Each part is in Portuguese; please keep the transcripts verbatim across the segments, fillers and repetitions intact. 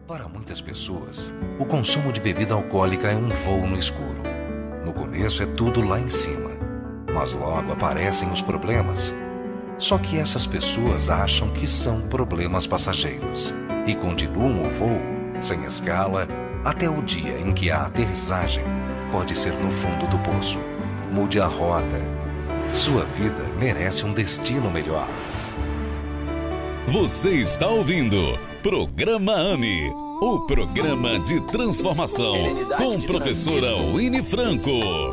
Para muitas pessoas, o consumo de bebida alcoólica é um voo no escuro. No começo é tudo lá em cima, mas logo aparecem os problemas. Só que essas pessoas acham que são problemas passageiros e continuam o voo, sem escala, até o dia em que a aterrissagem pode ser no fundo do poço. Mude a rota. Sua vida merece um destino melhor. Você está ouvindo Programa AME, o programa de transformação com professora Winnie Franco.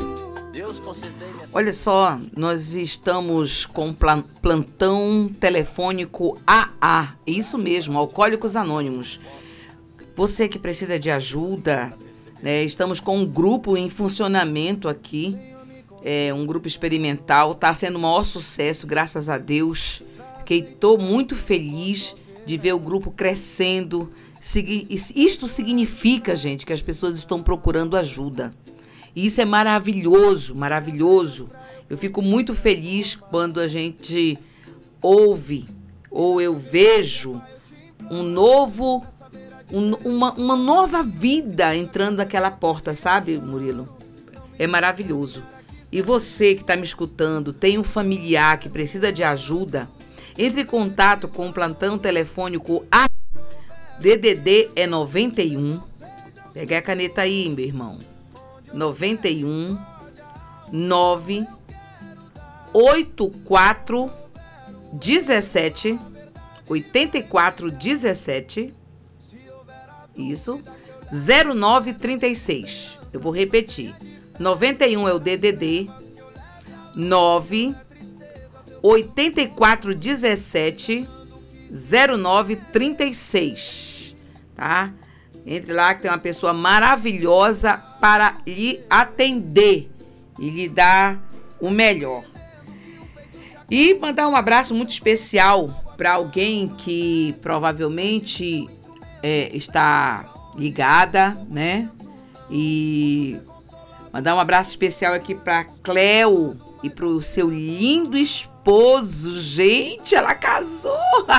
Olha só, nós estamos com plantão telefônico A A, isso mesmo, Alcoólicos Anônimos. Você que precisa de ajuda, né, estamos com um grupo em funcionamento aqui, é um grupo experimental, está sendo o maior sucesso, graças a Deus. Estou muito feliz de ver o grupo crescendo. Isto significa, gente, que as pessoas estão procurando ajuda. E isso é maravilhoso, maravilhoso. Eu fico muito feliz quando a gente ouve ou eu vejo um novo, um, uma, uma nova vida entrando naquela porta, sabe, Murilo? É maravilhoso. E você que está me escutando, tem um familiar que precisa de ajuda, entre em contato com o plantão telefônico A. D D D é noventa e um. Pega a caneta aí, meu irmão. noventa e um nove oito quatro dezessete oitenta e quatro dezessete. Isso. zero nove trinta e seis. Eu vou repetir. noventa e um é o D D D. nove oitenta e quatro dezessete zero nove trinta e seis, tá? Entre lá que tem uma pessoa maravilhosa para lhe atender e lhe dar o melhor. E mandar um abraço muito especial para alguém que provavelmente é, está ligada, né? E mandar um abraço especial aqui para Cleo e para o seu lindo esposo. Gente, ela casou!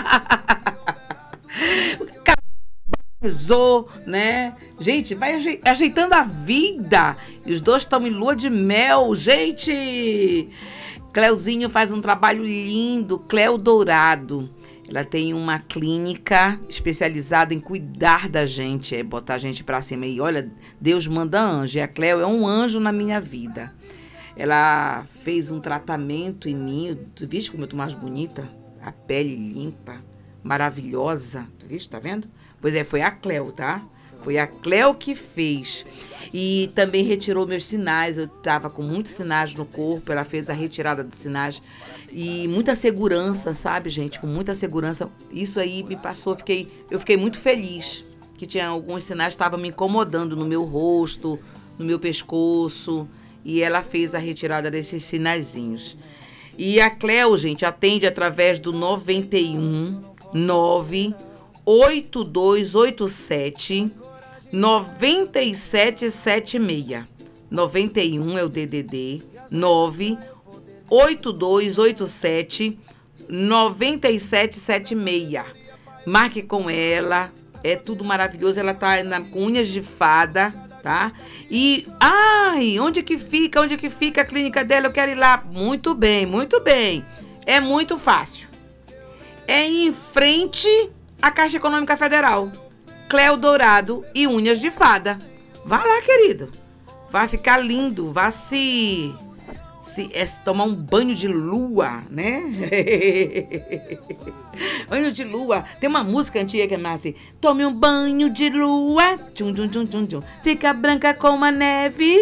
Casou, né? Gente, vai ajeitando a vida. E os dois estão em lua de mel. Gente, Cleuzinho faz um trabalho lindo. Cleo Dourado. Ela tem uma clínica especializada em cuidar da gente, é botar a gente pra cima. E olha, Deus manda anjo. E a Cleo é um anjo na minha vida. Ela fez um tratamento em mim. Tu viste como eu tô mais bonita? A pele limpa, maravilhosa. Tu viste, tá vendo? Pois é, foi a Cleo, tá? Foi a Cleo que fez. E também retirou meus sinais. Eu tava com muitos sinais no corpo. Ela fez a retirada dos sinais. E muita segurança, sabe, gente? Com muita segurança. Isso aí me passou. Eu fiquei, eu fiquei muito feliz. Que tinha alguns sinais que estavam me incomodando no meu rosto, no meu pescoço. E ela fez a retirada desses sinaizinhos. E a Cleo, gente, atende através do noventa e um nove oito dois oito sete nove sete sete seis. noventa e um é o D D D. nove oito dois oito sete nove sete sete seis. Marque com ela. É tudo maravilhoso. Ela tá na, com unhas de fada, tá? E, ai, onde que fica? Onde que fica a clínica dela? Eu quero ir lá. Muito bem, muito bem. É muito fácil. É em frente à Caixa Econômica Federal. Cleo Dourado e unhas de fada. Vá lá, querido. Vai ficar lindo. Vá se... se é, tomar um banho de lua, né? Banho de lua. Tem uma música antiga que é mais assim: tome um banho de lua, tchum, tchum, tchum, tchum, tchum. Fica branca como a neve.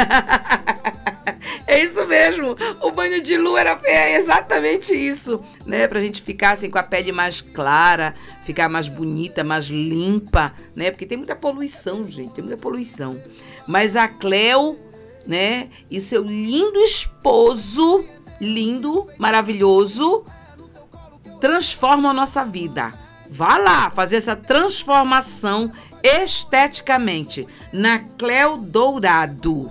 É isso mesmo. O banho de lua era, é exatamente isso, né? Pra gente ficar assim com a pele mais clara, ficar mais bonita, mais limpa, né? Porque tem muita poluição, gente. Tem muita poluição. Mas a Cleo, né, e seu lindo esposo, lindo, maravilhoso, transformam a nossa vida. Vá lá fazer essa transformação esteticamente na Cleo Dourado.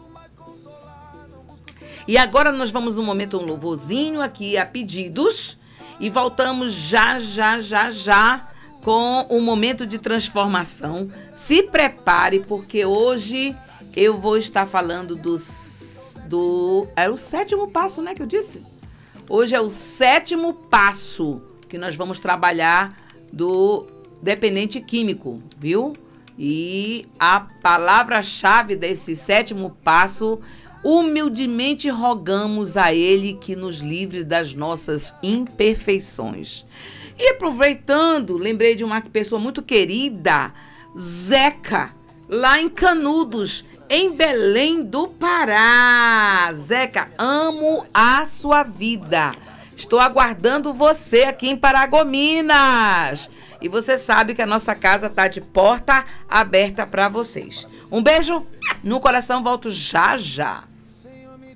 E agora nós vamos um momento, um louvorzinho aqui a pedidos e voltamos já, já, já, já com um momento de transformação. Se prepare, porque hoje eu vou estar falando dos, do... É o sétimo passo, né, que eu disse? Hoje é o sétimo passo que nós vamos trabalhar do dependente químico, viu? E a palavra-chave desse sétimo passo, humildemente rogamos a Ele que nos livre das nossas imperfeições. E aproveitando, lembrei de uma pessoa muito querida, Zeca, lá em Canudos, em Belém do Pará. Zeca, amo a sua vida. Estou aguardando você aqui em Paragominas. E você sabe que a nossa casa está de porta aberta para vocês. Um beijo no coração, volto já já.